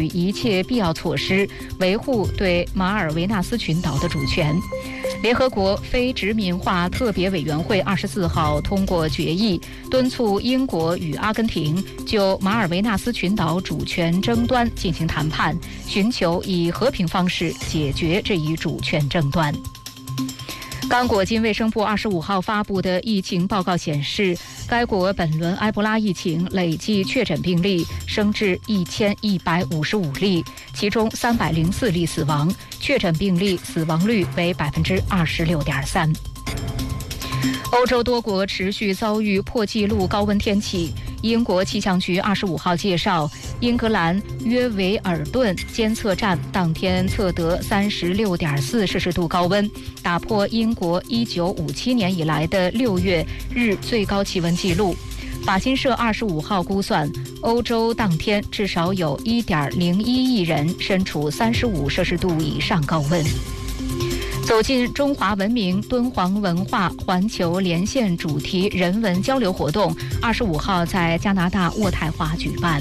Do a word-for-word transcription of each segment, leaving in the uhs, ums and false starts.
一切必要措施，维护对马尔维纳斯群岛的主权。联合国非殖民化特别委员会二十四号通过决议，敦促英国与阿根廷就马尔维纳斯群岛主权争端进行谈判，寻求以和平方式解决这一主权争端。刚果金卫生部二十五号发布的疫情报告显示，该国本轮埃博拉疫情累计确诊病例升至一千一百五十五例，其中三百零四例死亡，确诊病例死亡率为百分之二十六点三。欧洲多国持续遭遇破纪录高温天气。英国气象局二十五号介绍，英格兰约维尔顿监测站当天测得三十六点四摄氏度高温，打破英国一九五七年以来的六月日最高气温纪录。法新社二十五号估算，欧洲当天至少有一点零一亿人身处三十五摄氏度以上高温。走进中华文明敦煌文化环球连线主题人文交流活动，二十五号在加拿大渥太华举办。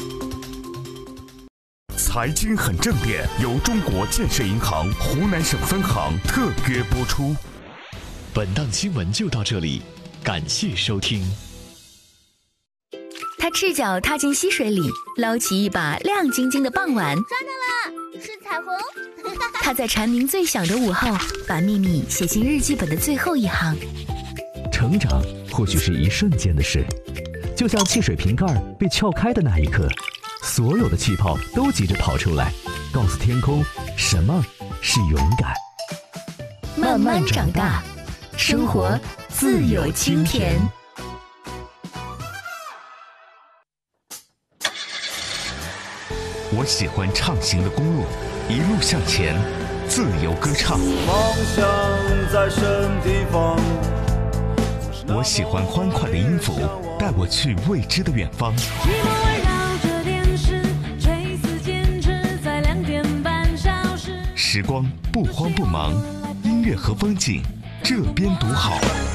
财经很正点，由中国建设银行湖南省分行特约播出。 本档新闻就到这里，感谢收听。 他赤脚踏进溪水里，捞起一把亮晶晶的傍晚。 抓到了，是彩虹。 他在蝉鸣最响的午后，把秘密写进日记本的最后一行。 成长或许是一瞬间的事，就像汽水瓶盖被撬开的那一刻，所有的气泡都急着跑出来，告诉天空什么是勇敢。 慢慢长大，生活自有清甜。 我喜欢畅行的公路，一路向前，自由歌唱。 梦想在什地方？ 我喜欢欢快的音符，带我去未知的远方。时光不慌不忙，音乐和风景这边独好。